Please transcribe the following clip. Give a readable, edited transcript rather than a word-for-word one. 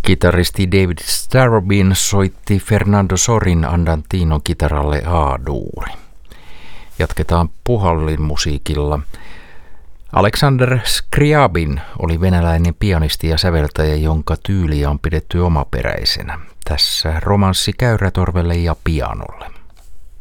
Kitaristi David Starobin soitti Fernando Sorin Andantino kitaralle A-duuri. Jatketaan puhallin musiikilla. Alexander Scriabin oli venäläinen pianisti ja säveltäjä, jonka tyyliä on pidetty omaperäisenä. Tässä romanssi käyrätorvelle ja pianolle.